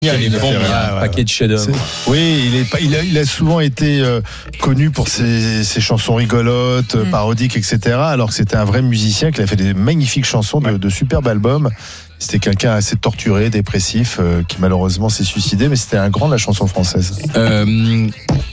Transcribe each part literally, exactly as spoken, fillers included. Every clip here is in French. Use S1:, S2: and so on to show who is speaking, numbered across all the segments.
S1: Il y a,
S2: il, bon, il y a un paquet de chefs-d'œuvre.
S1: Oui, il, est, il, a, il a souvent été euh, connu pour ses, ses chansons rigolotes, mm. parodiques, et cetera. Alors que c'était un vrai musicien qui a fait des magnifiques chansons, de, de superbes albums. C'était quelqu'un assez torturé, dépressif, euh, qui malheureusement s'est suicidé, mais c'était un grand de la chanson française.
S2: Euh,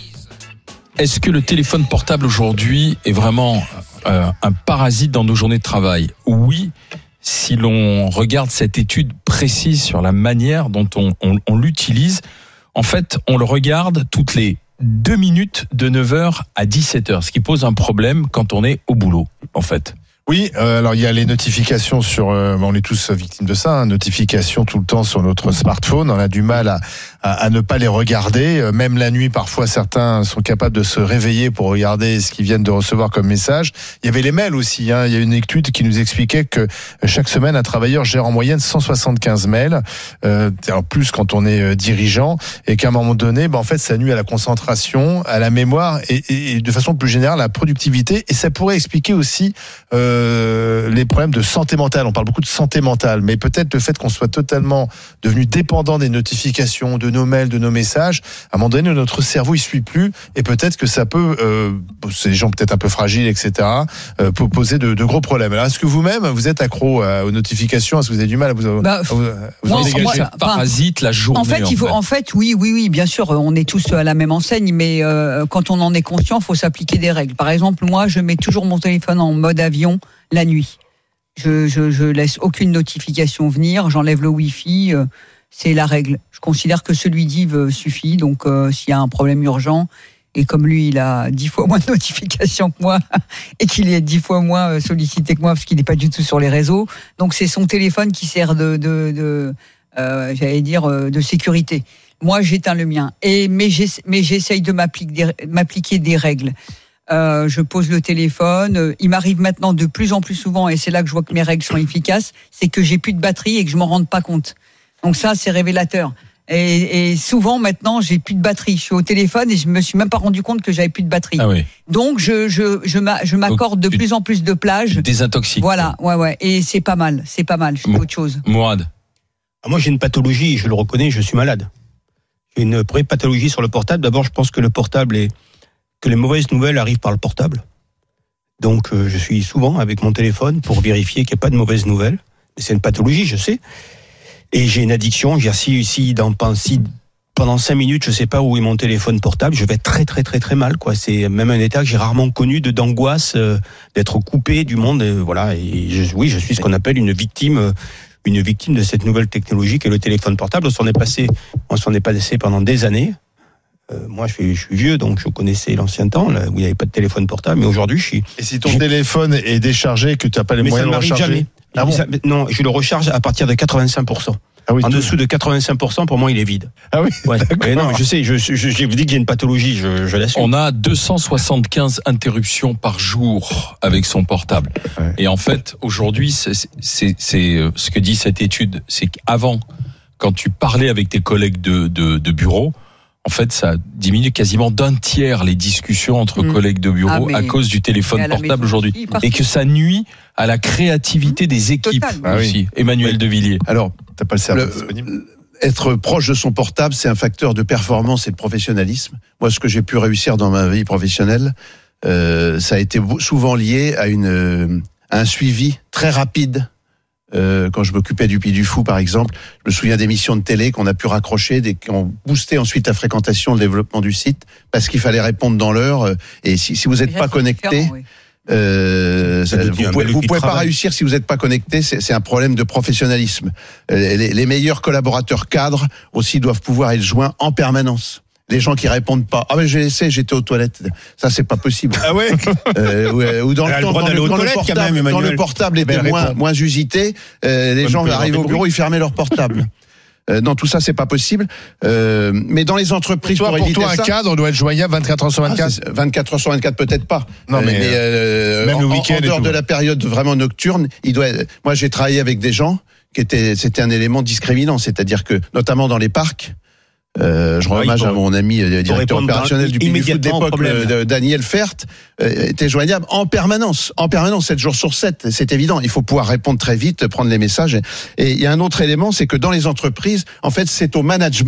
S2: est-ce que le téléphone portable aujourd'hui est vraiment euh, un parasite dans nos journées de travail ? Oui. Si l'on regarde cette étude précise sur la manière dont on, on, on l'utilise, en fait, on le regarde toutes les deux minutes de neuf heures à dix-sept heures, ce qui pose un problème quand on est au boulot, en fait.
S1: Oui, euh, alors il y a les notifications sur, euh, on est tous victimes de ça, hein, notifications tout le temps sur notre smartphone. On a du mal à, à, à ne pas les regarder. Euh, même la nuit, parfois, certains sont capables de se réveiller pour regarder ce qu'ils viennent de recevoir comme message. Il y avait les mails aussi. Hein. Il y a une étude qui nous expliquait que chaque semaine, un travailleur gère en moyenne cent soixante-quinze mails, euh, en plus quand on est dirigeant, et qu'à un moment donné, ben, en fait, ça nuit à la concentration, à la mémoire et, et, et de façon plus générale à la productivité. Et ça pourrait expliquer aussi euh, Euh, les problèmes de santé mentale. On parle beaucoup de santé mentale, mais peut-être le fait qu'on soit totalement devenu dépendant des notifications, de nos mails, de nos messages, à un moment donné, notre cerveau il suit plus, et peut-être que ça peut, euh, c'est des gens peut-être un peu fragiles, et cetera, euh, peut poser de, de gros problèmes. Alors, est-ce que vous-même, vous êtes accro euh, aux notifications ? Est-ce que vous avez du mal à vous,
S3: bah,
S1: à vous, à vous
S3: moi,
S1: en dégager ?
S3: moi,
S2: ça parasite la journée.
S3: En fait, il faut, en fait, oui, oui, oui, bien sûr, on est tous à la même enseigne, mais euh, quand on en est conscient, il faut s'appliquer des règles. Par exemple, moi, je mets toujours mon téléphone en mode avion la nuit. Je, je, je laisse aucune notification venir, j'enlève le Wi-Fi, euh, c'est la règle. Je considère que celui d'Yves suffit, donc euh, s'il y a un problème urgent, et comme lui, il a dix fois moins de notifications que moi, et qu'il est dix fois moins sollicité que moi, parce qu'il n'est pas du tout sur les réseaux, donc c'est son téléphone qui sert de, de, de euh, j'allais dire, de sécurité. Moi, j'éteins le mien, et, mais, j'essa- mais j'essaye de m'appliquer des, m'appliquer des règles. Euh, je pose le téléphone. Il m'arrive maintenant de plus en plus souvent, et c'est là que je vois que mes règles sont efficaces, c'est que j'ai plus de batterie et que je m'en rende pas compte. Donc ça, c'est révélateur. Et, et souvent maintenant, j'ai plus de batterie. Je suis au téléphone et je me suis même pas rendu compte que j'avais plus de batterie.
S2: Ah oui.
S3: Donc je je je, m'a, je m'accorde de plus en plus de plages.
S2: Désintoxique.
S3: Voilà, ouais ouais. Et c'est pas mal, c'est pas mal. Je fais autre chose.
S2: Mourad.
S4: Moi, j'ai une pathologie, je le reconnais, je suis malade. J'ai une vraie pathologie sur le portable. D'abord, je pense que le portable est que les mauvaises nouvelles arrivent par le portable. Donc, euh, je suis souvent avec mon téléphone pour vérifier qu'il n'y a pas de mauvaises nouvelles. Mais c'est une pathologie, je sais. Et j'ai une addiction. J'ai si, si, dans, si pendant cinq minutes, je ne sais pas où est mon téléphone portable, je vais très, très, très, très mal, quoi. C'est même un état que j'ai rarement connu de d'angoisse, euh, d'être coupé du monde. Et voilà. Et je, oui, je suis ce qu'on appelle une victime, euh, une victime de cette nouvelle technologie qu'est le téléphone portable. On s'en est passé, on s'en est passé pendant des années. Euh, moi, je suis, je suis vieux, donc je connaissais l'ancien temps, là, où il n'y avait pas de téléphone portable. Mais aujourd'hui, je suis.
S1: Et si ton je... téléphone est déchargé, que tu n'as pas les
S4: mais
S1: moyens de le recharger
S4: jamais. Ah bon ça, non, je le recharge à partir de quatre-vingt-cinq pour cent. Ah oui, en dessous de quatre-vingt-cinq pour cent, pour moi, il est vide.
S1: Ah oui.
S4: Ouais. Mais non, mais je sais, je, je, je, je vous dis que j'ai une pathologie, je, je l'assume.
S2: On a deux cent soixante-quinze interruptions par jour avec son portable. Ouais. Et en fait, aujourd'hui, c'est, c'est, c'est ce que dit cette étude, c'est qu'avant, quand tu parlais avec tes collègues de, de, de bureau, en fait, ça diminue quasiment d'un tiers les discussions entre mmh. collègues de bureau ah, à cause du téléphone portable aujourd'hui. Et que ça nuit à la créativité mmh. des équipes Total, aussi. Oui. Emmanuel oui. Devilliers.
S5: Alors,
S1: t'as pas le cerveau
S5: le,
S1: disponible.
S5: Être proche de son portable, c'est un facteur de performance et de professionnalisme. Moi, ce que j'ai pu réussir dans ma vie professionnelle, euh, ça a été souvent lié à, une, à un suivi très rapide. Euh, quand je m'occupais du Puy du Fou, par exemple, je me souviens d'émissions de télé qu'on a pu raccrocher, des, qui ont boosté ensuite la fréquentation, le développement du site, parce qu'il fallait répondre dans l'heure. Et si, si vous n'êtes pas connecté, oui. euh, ça, vous pouvez, vous pouvez pas réussir si vous n'êtes pas connecté. C'est, c'est un problème de professionnalisme. Les, les meilleurs collaborateurs cadres aussi doivent pouvoir être joints en permanence. Les gens qui répondent pas. Ah mais j'ai laissé, j'étais aux toilettes. Ça c'est pas possible.
S4: Ah ouais.
S5: euh, ou, ou dans le temps, quand, le, quand, le portable, même, quand le portable était ben, moins moins usité, euh, les gens arrivaient au bureau, ils fermaient leur portable. euh, non, tout ça c'est pas possible. Euh, mais dans les entreprises,
S1: pour, toi,
S5: pour,
S1: pour toi, un
S5: ça,
S1: cadre doit être joignable vingt-quatre heures sur vingt-quatre.
S5: Ah, vingt-quatre heures sur vingt-quatre peut-être pas.
S1: Non mais,
S5: mais euh,
S1: même
S5: en,
S1: le week-end.
S5: En dehors de la période vraiment nocturne, il doit. Moi j'ai travaillé avec des gens qui étaient, c'était un élément discriminant, c'est-à-dire que notamment dans les parcs. Euh, je rends
S4: Ouais,
S5: hommage
S4: faut-
S5: à mon ami euh, directeur
S4: répondre
S5: opérationnel du Pays Foot
S4: immédiatement au
S5: d'époque,
S4: problème.
S5: euh, Daniel Fert, euh, était joignable en permanence, en permanence, sept jours sur sept. C'est évident. Il faut pouvoir répondre très vite, prendre les messages. Et il y a un autre élément, c'est que dans les entreprises, en fait, c'est au management